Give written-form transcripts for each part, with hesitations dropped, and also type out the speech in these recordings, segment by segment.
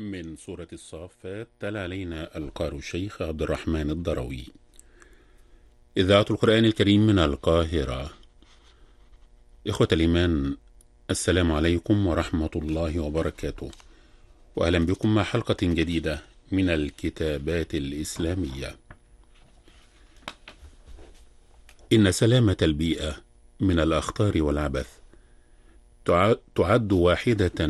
من سورة الصافات تلا علينا القارئ الشيخ عبد الرحمن الضروي. إذاعة القرآن الكريم من القاهرة. إخوة الإيمان، السلام عليكم ورحمة الله وبركاته، وأهلا بكم مع حلقة جديدة من الكتابات الإسلامية. إن سلامة البيئة من الأخطار والعبث تعد واحدة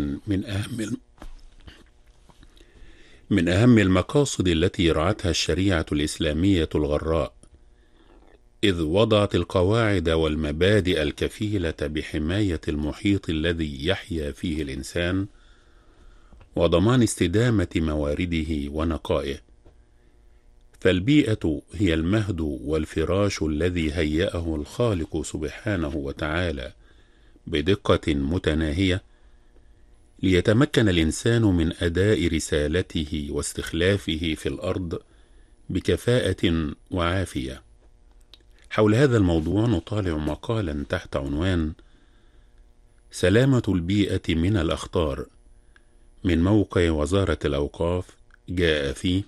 من أهم المقاصد التي رعتها الشريعة الإسلامية الغراء، إذ وضعت القواعد والمبادئ الكفيلة بحماية المحيط الذي يحيا فيه الإنسان وضمان استدامة موارده ونقائه. فالبيئة هي المهد والفراش الذي هيأه الخالق سبحانه وتعالى بدقة متناهية ليتمكن الإنسان من أداء رسالته واستخلافه في الأرض بكفاءة وعافية. حول هذا الموضوع نطالع مقالا تحت عنوان سلامة البيئة من الأخطار من موقع وزارة الأوقاف. جاء فيه: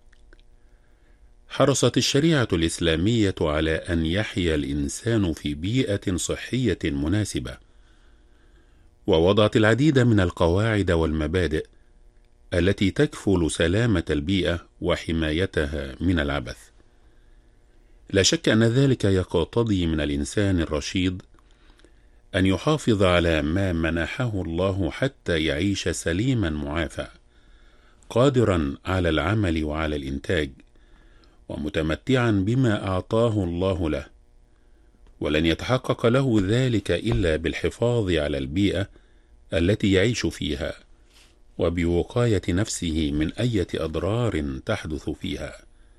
حرصت الشريعة الإسلامية على أن يحيا الإنسان في بيئة صحية مناسبة، ووضعت العديد من القواعد والمبادئ التي تكفل سلامة البيئة وحمايتها من العبث. لا شك أن ذلك يقتضي من الإنسان الرشيد أن يحافظ على ما منحه الله حتى يعيش سليما معافى، قادرا على العمل وعلى الإنتاج، ومتمتعا بما أعطاه الله له. ولن يتحقق له ذلك إلا بالحفاظ على البيئة التي يعيش فيها، وبوقاية نفسه من أي أضرار تحدث فيها.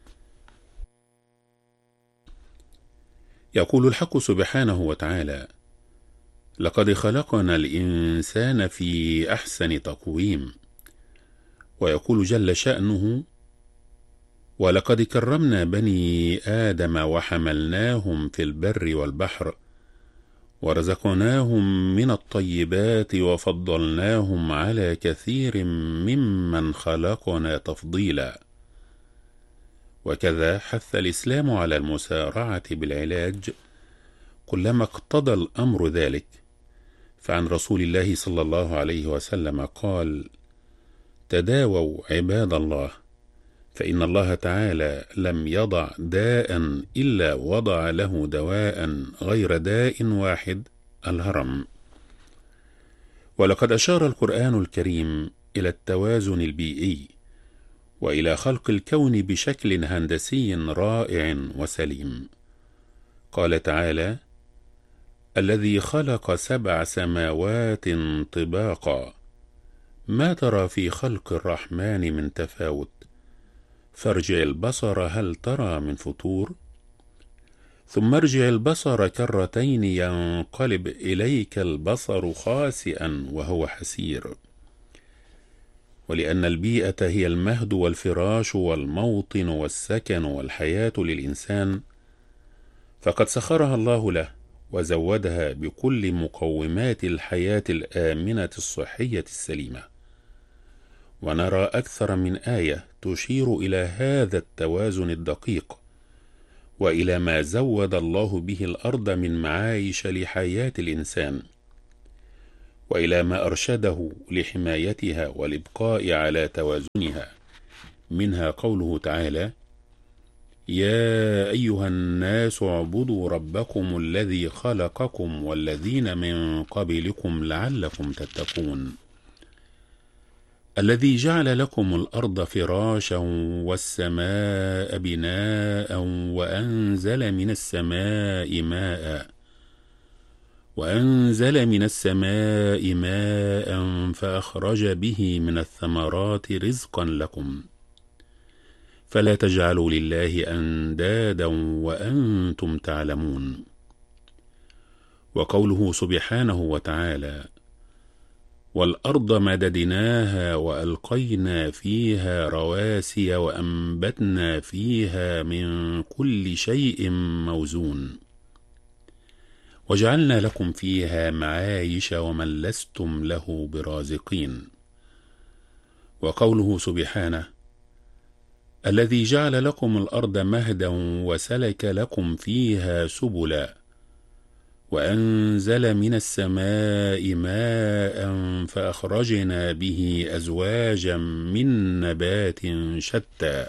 يقول الحق سبحانه وتعالى: لقد خلقنا الإنسان في أحسن تقويم. ويقول جل شأنه: ولقد كرمنا بني آدم وحملناهم في البر والبحر ورزقناهم من الطيبات وفضلناهم على كثير ممن خلقنا تفضيلا. وكذا حث الإسلام على المسارعة بالعلاج كلما اقتضى الأمر ذلك. فعن رسول الله صلى الله عليه وسلم قال: تداووا عباد الله، فإن الله تعالى لم يضع داء إلا وضع له دواء غير داء واحد: الهرم. ولقد أشار القرآن الكريم إلى التوازن البيئي وإلى خلق الكون بشكل هندسي رائع وسليم. قال تعالى: الذي خلق 7 سماوات طباقا ما ترى في خلق الرحمن من تفاوت فارجع البصر هل ترى من فطور ثم ارجع البصر كرتين ينقلب إليك البصر خاسئا وهو حسير. ولأن البيئة هي المهد والفراش والموطن والسكن والحياة للإنسان، فقد سخرها الله له وزودها بكل مقومات الحياة الآمنة الصحية السليمة. ونرى أكثر من آية تشير إلى هذا التوازن الدقيق، وإلى ما زود الله به الأرض من معايش لحياة الإنسان، وإلى ما أرشده لحمايتها والإبقاء على توازنها. منها قوله تعالى: يا أيها الناس اعبدوا ربكم الذي خلقكم والذين من قبلكم لعلكم تتقون، الذي جعل لكم الأرض فراشا والسماء بناء وأنزل من السماء ماء فأخرج به من الثمرات رزقا لكم، فلا تجعلوا لله أندادا وأنتم تعلمون. وقوله سبحانه وتعالى: والأرض مددناها وألقينا فيها رواسي وأنبتنا فيها من كل شيء موزون، وجعلنا لكم فيها معايش ومن لستم له برازقين. وقوله سبحانه: الذي جعل لكم الأرض مهدا وسلك لكم فيها سبلا وأنزل من السماء ماء فأخرجنا به أزواجا من نبات شتى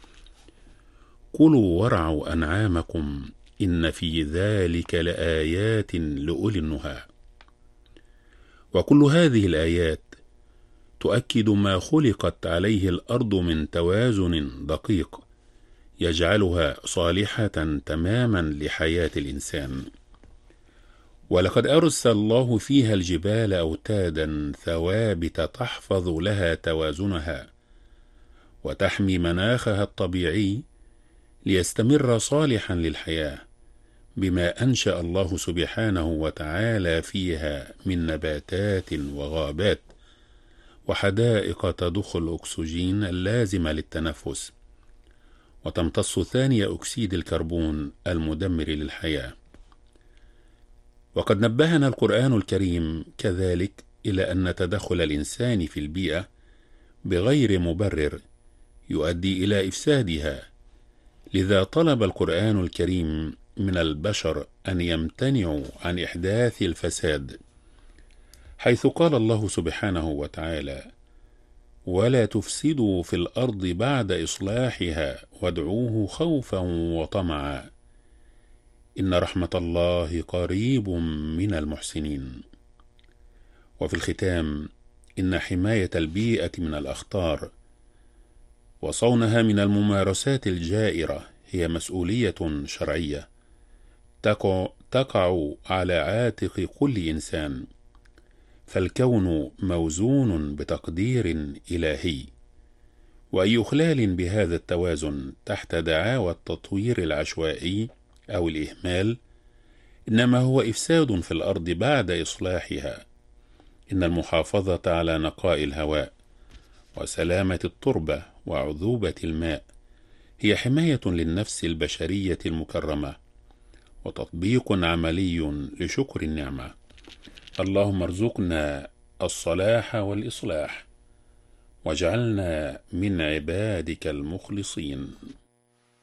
كلوا وارعوا أنعامكم إن في ذلك لآيات لأولي النهى. وكل هذه الآيات تؤكد ما خلقت عليه الأرض من توازن دقيق يجعلها صالحة تماما لحياة الإنسان. ولقد أرسل الله فيها الجبال أوتادا ثوابت تحفظ لها توازنها وتحمي مناخها الطبيعي ليستمر صالحا للحياة، بما أنشأ الله سبحانه وتعالى فيها من نباتات وغابات وحدائق تضخ الأكسجين اللازم للتنفس وتمتص ثاني أكسيد الكربون المدمر للحياة. وقد نبهنا القرآن الكريم كذلك إلى أن تدخل الإنسان في البيئة بغير مبرر يؤدي إلى إفسادها، لذا طلب القرآن الكريم من البشر أن يمتنعوا عن إحداث الفساد، حيث قال الله سبحانه وتعالى: ولا تفسدوا في الأرض بعد إصلاحها وادعوه خوفا وطمعا إن رحمة الله قريب من المحسنين. وفي الختام، إن حماية البيئة من الأخطار وصونها من الممارسات الجائرة هي مسؤولية شرعية تقع على عاتق كل إنسان، فالكون موزون بتقدير إلهي، وأي إخلال بهذا التوازن تحت دعاوى التطوير العشوائي أو الإهمال إنما هو إفساد في الأرض بعد إصلاحها. إن المحافظة على نقاء الهواء وسلامة التربة وعذوبة الماء هي حماية للنفس البشرية المكرمة وتطبيق عملي لشكر النعمة. اللهم ارزقنا الصلاح والإصلاح واجعلنا من عبادك المخلصين.